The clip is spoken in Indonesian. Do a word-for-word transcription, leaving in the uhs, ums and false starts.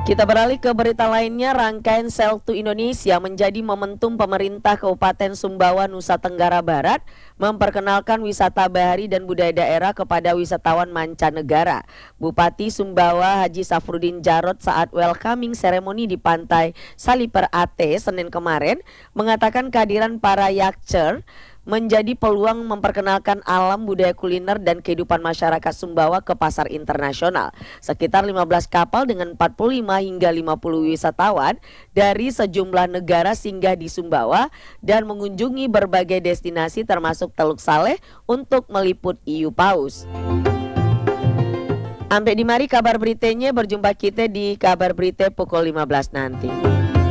Kita beralih ke berita lainnya, rangkaian Sail to Indonesia menjadi momentum pemerintah Kabupaten Sumbawa, Nusa Tenggara Barat memperkenalkan wisata bahari dan budaya daerah kepada wisatawan mancanegara. Bupati Sumbawa Haji Safrudin Jarot saat welcoming ceremony di Pantai Saliper Ate Senin kemarin mengatakan kehadiran para yachter menjadi peluang memperkenalkan alam, budaya kuliner dan kehidupan masyarakat Sumbawa ke pasar internasional. Sekitar lima belas kapal dengan empat puluh lima hingga lima puluh wisatawan dari sejumlah negara singgah di Sumbawa dan mengunjungi berbagai destinasi termasuk Teluk Saleh untuk meliput hiu paus. Sampai di mari kabar beritanya, berjumpa kita di kabar berita pukul lima belas nanti.